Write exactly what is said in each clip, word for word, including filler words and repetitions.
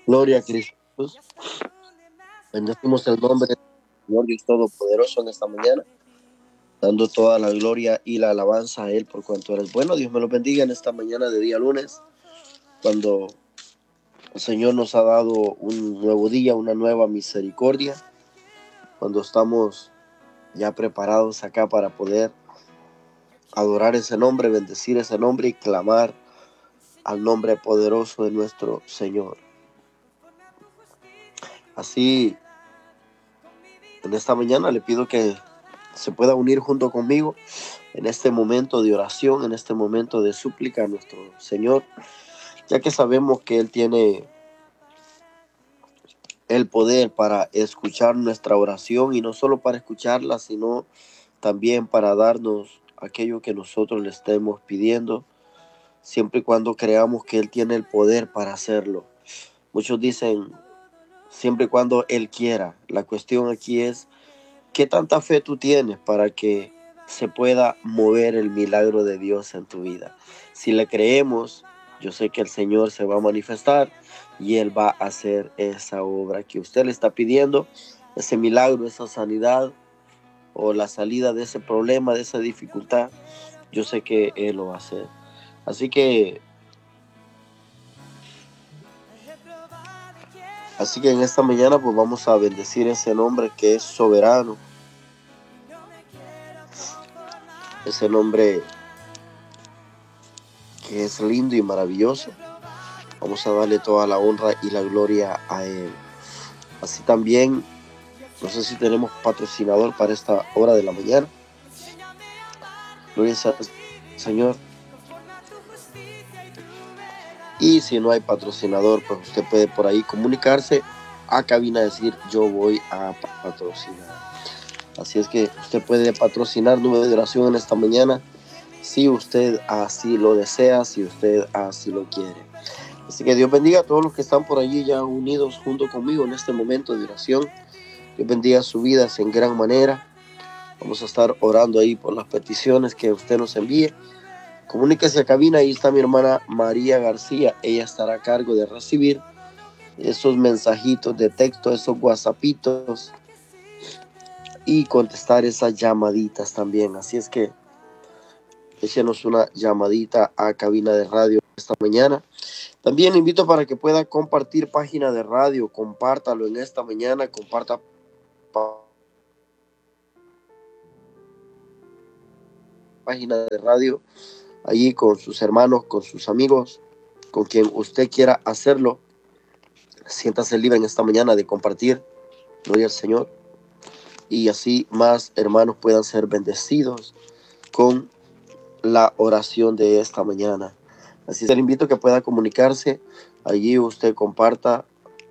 Gloria a Cristo Jesús. Bendecimos el nombre del Señor Dios Todopoderoso en esta mañana, dando toda la gloria y la alabanza a Él por cuanto eres bueno. Dios me lo bendiga en esta mañana de día lunes, cuando el Señor nos ha dado un nuevo día, una nueva misericordia, cuando estamos ya preparados acá para poder adorar ese nombre, bendecir ese nombre y clamar al nombre poderoso de nuestro Señor. Así, en esta mañana le pido que se pueda unir junto conmigo en este momento de oración, en este momento de súplica a nuestro Señor, ya que sabemos que Él tiene el poder para escuchar nuestra oración, y no solo para escucharla, sino también para darnos aquello que nosotros le estemos pidiendo, siempre y cuando creamos que Él tiene el poder para hacerlo. Muchos dicen, siempre y cuando Él quiera. La cuestión aquí es, ¿qué tanta fe tú tienes para que se pueda mover el milagro de Dios en tu vida? Si le creemos, yo sé que el Señor se va a manifestar y Él va a hacer esa obra que usted le está pidiendo, ese milagro, esa sanidad o la salida de ese problema, de esa dificultad. Yo sé que Él lo va a hacer. Así que, así que en esta mañana pues vamos a bendecir ese nombre que es soberano, ese nombre que es lindo y maravilloso. Vamos a darle toda la honra y la gloria a Él. Así también, no sé si tenemos patrocinador para esta hora de la mañana. Gloria al Señor. Y si no hay patrocinador, pues usted puede por ahí comunicarse a cabina, decir yo voy a patrocinar. Así es que usted puede patrocinar número de oración en esta mañana, si usted así lo desea, si usted así lo quiere. Así que Dios bendiga a todos los que están por allí ya unidos junto conmigo en este momento de oración. Dios bendiga sus vidas en gran manera. Vamos a estar orando ahí por las peticiones que usted nos envíe. Comuníquese a cabina, ahí está mi hermana María García. Ella estará a cargo de recibir esos mensajitos de texto, esos whatsappitos, y contestar esas llamaditas también. Así es que échenos una llamadita a cabina de radio esta mañana. También le invito para que pueda compartir página de radio, compártalo en esta mañana, comparta página de radio allí con sus hermanos, con sus amigos, con quien usted quiera hacerlo. Siéntase libre en esta mañana de compartir, gloria al Señor, y así más hermanos puedan ser bendecidos con la oración de esta mañana. Así que le invito a que pueda comunicarse, allí usted comparta,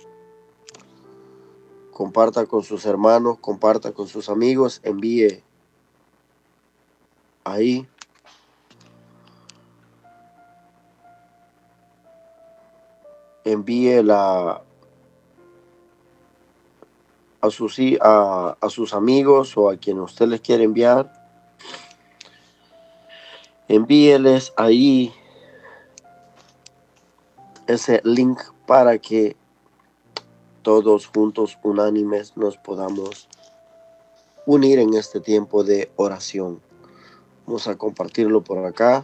comparta con sus hermanos, comparta con sus amigos, envíe ahí envíe la a sus, a, a sus amigos o a quien usted les quiere enviar. Envíeles ahí ese link para que todos juntos, unánimes, nos podamos unir en este tiempo de oración. Vamos a compartirlo por acá.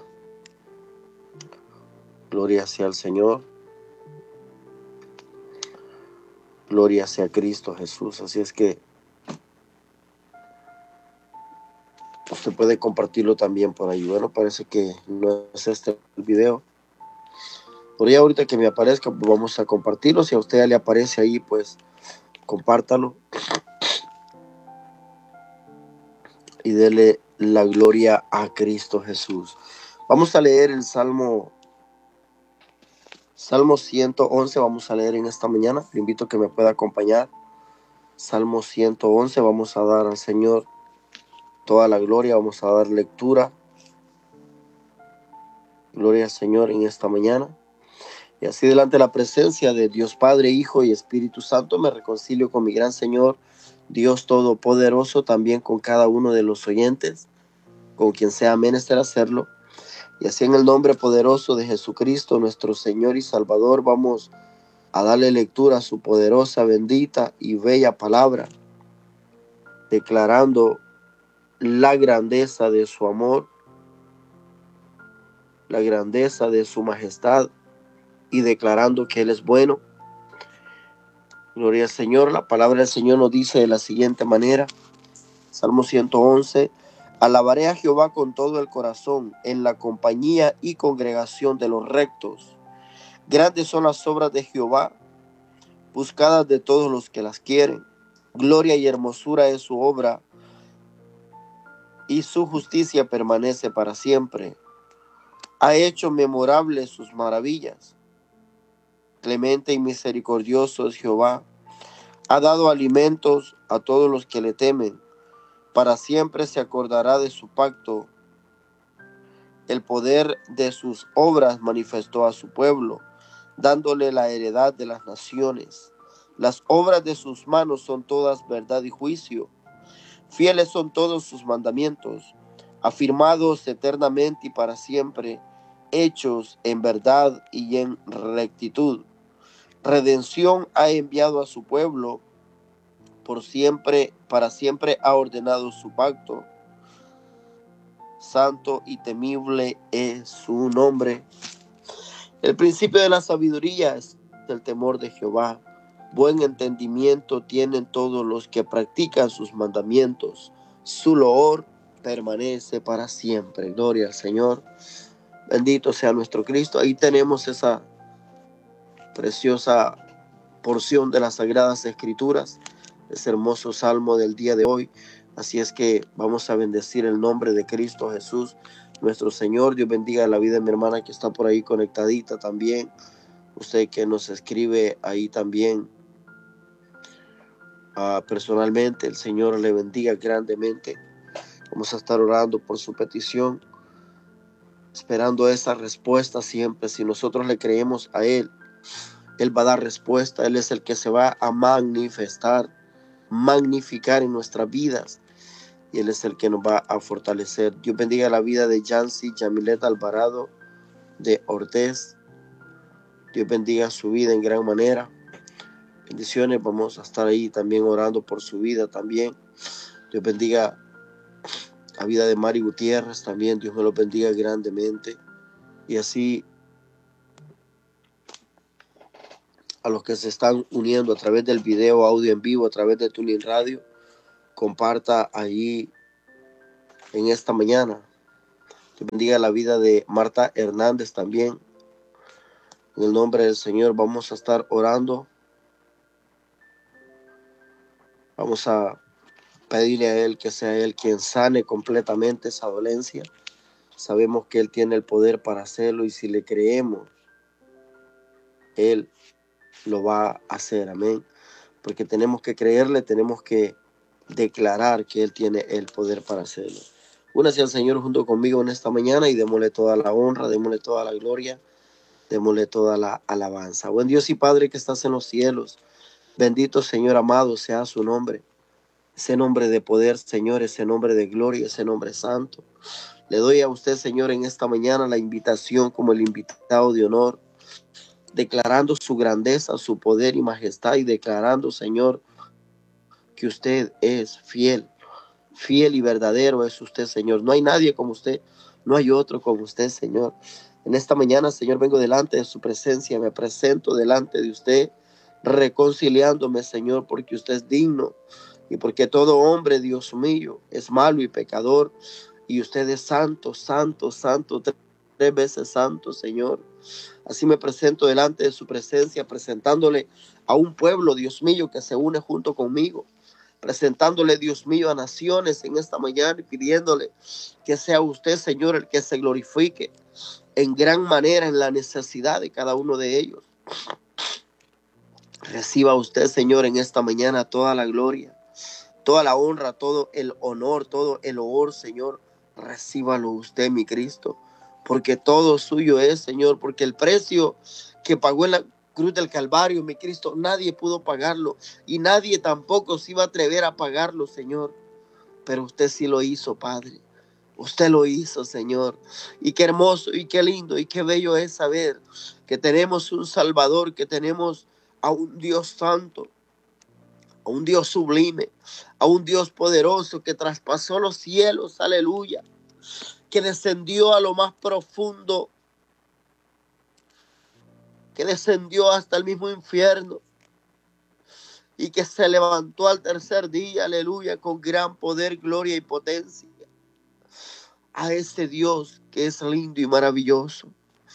Gloria sea al Señor. Gloria sea a Cristo Jesús. Así es que usted puede compartirlo también por ahí. Bueno, parece que no es este el video. Por ahí ahorita que me aparezca, pues vamos a compartirlo. Si a usted ya le aparece ahí, pues compártalo y dele la gloria a Cristo Jesús. Vamos a leer el Salmo Salmo ciento once, vamos a leer en esta mañana. Le invito a que me pueda acompañar. Salmo ciento once, vamos a dar al Señor toda la gloria, vamos a dar lectura. Gloria al Señor en esta mañana. Y así delante de la presencia de Dios Padre, Hijo y Espíritu Santo, me reconcilio con mi gran Señor, Dios Todopoderoso, también con cada uno de los oyentes, con quien sea menester hacerlo. Y así en el nombre poderoso de Jesucristo, nuestro Señor y Salvador, vamos a darle lectura a su poderosa, bendita y bella palabra, declarando la grandeza de su amor, la grandeza de su majestad y declarando que Él es bueno. Gloria al Señor. La palabra del Señor nos dice de la siguiente manera, Salmo ciento once, alabaré a Jehová con todo el corazón, en la compañía y congregación de los rectos. Grandes son las obras de Jehová, buscadas de todos los que las quieren. Gloria y hermosura es su obra, y su justicia permanece para siempre. Ha hecho memorables sus maravillas. Clemente y misericordioso es Jehová. Ha dado alimentos a todos los que le temen. Para siempre se acordará de su pacto. El poder de sus obras manifestó a su pueblo, dándole la heredad de las naciones. Las obras de sus manos son todas verdad y juicio. Fieles son todos sus mandamientos, afirmados eternamente y para siempre, hechos en verdad y en rectitud. Redención ha enviado a su pueblo, por siempre, para siempre ha ordenado su pacto. Santo y temible es su nombre. El principio de la sabiduría es el temor de Jehová. Buen entendimiento tienen todos los que practican sus mandamientos. Su loor permanece para siempre. Gloria al Señor. Bendito sea nuestro Cristo. Ahí tenemos esa preciosa porción de las Sagradas Escrituras, ese hermoso salmo del día de hoy. Así es que vamos a bendecir el nombre de Cristo Jesús, nuestro Señor. Dios bendiga la vida de mi hermana que está por ahí conectadita también. Usted que nos escribe ahí también uh, personalmente, el Señor le bendiga grandemente. Vamos a estar orando por su petición, esperando esa respuesta siempre. Si nosotros le creemos a Él, Él va a dar respuesta. Él es el que se va a manifestar, magnificar en nuestras vidas. Y Él es el que nos va a fortalecer. Dios bendiga la vida de Yancy Yamilet Alvarado de Ortiz. Dios bendiga su vida en gran manera. Bendiciones. Vamos a estar ahí también orando por su vida también. Dios bendiga la vida de Mari Gutiérrez también. Dios me lo bendiga grandemente. Y así a los que se están uniendo a través del video, audio en vivo, a través de Tuning Radio, comparta ahí en esta mañana. Dios bendiga la vida de Marta Hernández también. En el nombre del Señor vamos a estar orando. Vamos a pedirle a Él que sea Él quien sane completamente esa dolencia. Sabemos que Él tiene el poder para hacerlo y si le creemos, Él lo va a hacer. Amén. Porque tenemos que creerle, tenemos que declarar que Él tiene el poder para hacerlo. Únase al Señor junto conmigo en esta mañana y démosle toda la honra, démosle toda la gloria, démosle toda la alabanza. Buen Dios y Padre que estás en los cielos, bendito Señor amado sea su nombre. Ese nombre de poder, Señor, ese nombre de gloria, ese nombre santo. Le doy a usted, Señor, en esta mañana la invitación como el invitado de honor, declarando su grandeza, su poder y majestad y declarando, Señor, que usted es fiel, fiel y verdadero es usted, Señor. No hay nadie como usted, no hay otro como usted, Señor. En esta mañana, Señor, vengo delante de su presencia, me presento delante de usted, reconciliándome, Señor, porque usted es digno y porque todo hombre, Dios mío, es malo y pecador y usted es santo, santo, santo, tres, tres veces santo, Señor. Así me presento delante de su presencia, presentándole a un pueblo, Dios mío, que se une junto conmigo, presentándole, Dios mío, a naciones en esta mañana y pidiéndole que sea usted, Señor, el que se glorifique en gran manera en la necesidad de cada uno de ellos. Reciba usted, Señor, en esta mañana toda la gloria, toda la honra, todo el honor, todo el honor, Señor. Recíbalo usted, mi Cristo, porque todo suyo es, Señor, porque el precio que pagó en la cruz del Calvario, mi Cristo, nadie pudo pagarlo y nadie tampoco se iba a atrever a pagarlo, Señor. Pero usted sí lo hizo, Padre. Usted lo hizo, Señor. Y qué hermoso y qué lindo y qué bello es saber que tenemos un Salvador, que tenemos a un Dios santo, a un Dios sublime, a un Dios poderoso que traspasó los cielos, aleluya, que descendió a lo más profundo, que descendió hasta el mismo infierno y que se levantó al tercer día, aleluya, con gran poder, gloria y potencia. A ese Dios que es lindo y maravilloso.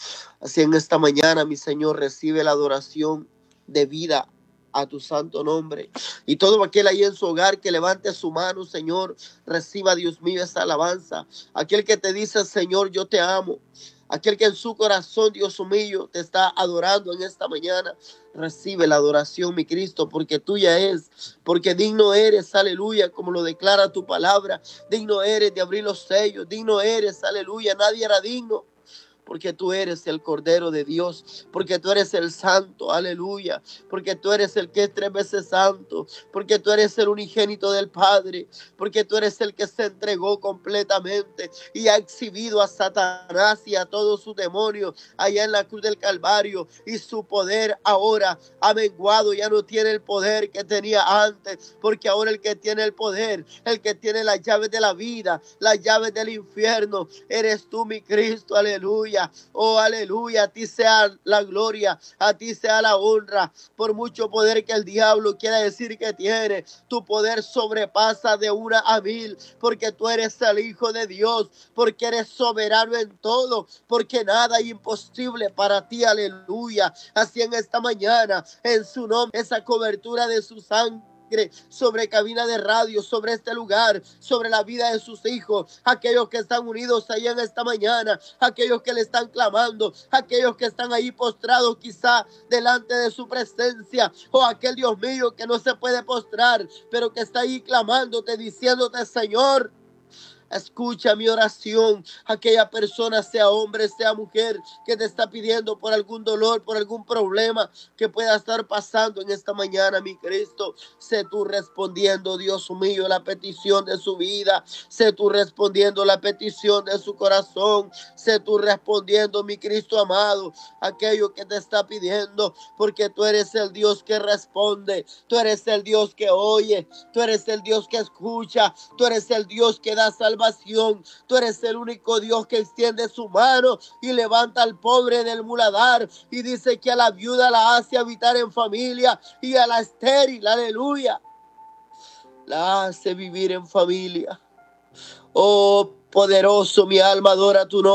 Así en esta mañana, mi Señor, recibe la adoración de vida a tu santo nombre. Y todo aquel ahí en su hogar que levante su mano, Señor, reciba, Dios mío, esa alabanza. Aquel que te dice, Señor, yo te amo. Aquel que en su corazón, Dios mío, te está adorando en esta mañana. Recibe la adoración, mi Cristo, porque tuya es. Porque digno eres, aleluya, como lo declara tu palabra. Digno eres de abrir los sellos. Digno eres, aleluya. Nadie era digno. Porque tú eres el Cordero de Dios, porque tú eres el Santo, aleluya, porque tú eres el que es tres veces santo, porque tú eres el unigénito del Padre, porque tú eres el que se entregó completamente y ha exhibido a Satanás y a todos sus demonios allá en la cruz del Calvario, y su poder ahora ha menguado, ya no tiene el poder que tenía antes, porque ahora el que tiene el poder, el que tiene las llaves de la vida, las llaves del infierno, eres tú, mi Cristo, aleluya. Oh, aleluya, a ti sea la gloria, a ti sea la honra. Por mucho poder que el diablo quiera decir que tiene, tu poder sobrepasa de una a mil, porque tú eres el Hijo de Dios, porque eres soberano en todo, porque nada es imposible para ti, aleluya. Así en esta mañana, en su nombre, esa cobertura de su sangre sobre Cabina de Radio, sobre este lugar, sobre la vida de sus hijos, aquellos que están unidos ahí en esta mañana, aquellos que le están clamando, aquellos que están ahí postrados quizá delante de su presencia, o aquel Dios mío que no se puede postrar, pero que está ahí clamándote, diciéndote, Señor, escucha mi oración. Aquella persona, sea hombre, sea mujer, que te está pidiendo por algún dolor, por algún problema que pueda estar pasando en esta mañana, mi Cristo, sé tú respondiendo, Dios mío, la petición de su vida, sé tú respondiendo la petición de su corazón, sé tú respondiendo, mi Cristo amado, aquello que te está pidiendo, porque tú eres el Dios que responde, tú eres el Dios que oye, tú eres el Dios que escucha, tú eres el Dios que da salvación. Tú eres el único Dios que extiende su mano y levanta al pobre del muladar, y dice que a la viuda la hace habitar en familia, y a la estéril, aleluya, la hace vivir en familia. Oh, poderoso, mi alma adora tu nombre.